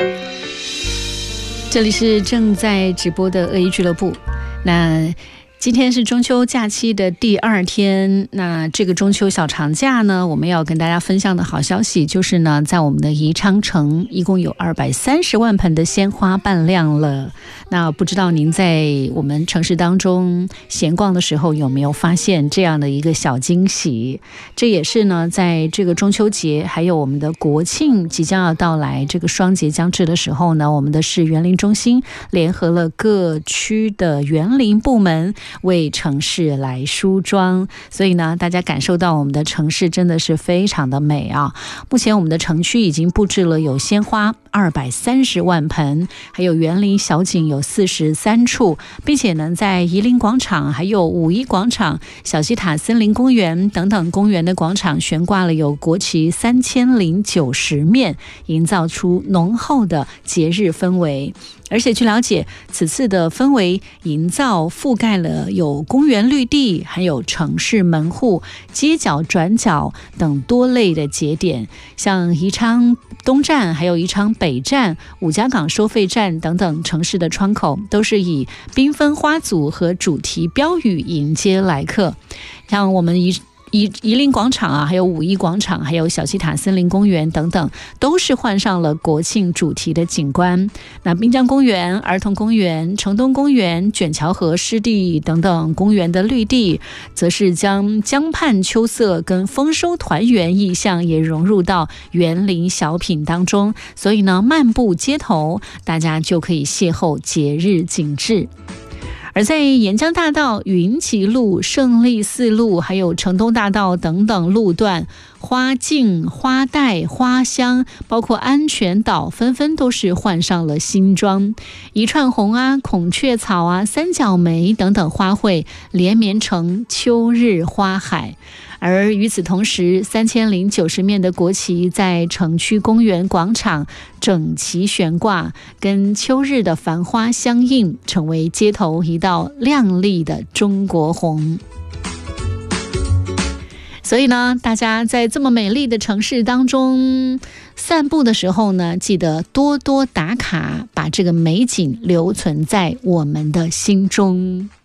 这里是正在直播的恶意俱乐部。那今天是中秋假期的第2天，那这个中秋小长假呢，我们要跟大家分享的好消息就是呢，在我们的宜昌城一共有230万盆的鲜花瓣亮了。那不知道您在我们城市当中闲逛的时候有没有发现这样的一个小惊喜？这也是呢，在这个中秋节还有我们的国庆即将要到来，这个双节将至的时候呢，我们的市园林中心联合了各区的园林部门为城市来梳妆，所以呢，大家感受到我们的城市真的是非常的美啊！目前我们的城区已经布置了有鲜花230万盆，还有园林小景有43处，并且呢，在宜林广场、还有五一广场、小西塔森林公园等等公园的广场悬挂了有国旗3090面，营造出浓厚的节日氛围。而且据了解，此次的氛围营造覆盖了有公园绿地，还有城市门户、街角转角等多类的节点，像宜昌东站、还有宜昌北站、五家港收费站等等城市的窗口，都是以缤纷花组和主题标语迎接来客。像我们宜林广场啊，还有五一广场，还有小西塔森林公园等等，都是换上了国庆主题的景观。那滨江公园、儿童公园、城东公园、卷桥河湿地等等公园的绿地，则是将江畔秋色跟丰收团圆意象也融入到园林小品当中。所以呢，漫步街头，大家就可以邂逅节日景致。而在沿江大道、云集路、胜利四路还有城东大道等等路段，花径、花带、花香，包括安全岛，纷纷都是换上了新装。一串红啊、孔雀草啊、三角梅等等花卉连绵成秋日花海。而与此同时，3090面的国旗在城区公园广场整齐悬挂，跟秋日的繁花相映，成为街头一道亮丽的中国红。所以呢，大家在这么美丽的城市当中散步的时候呢，记得多多打卡，把这个美景留存在我们的心中。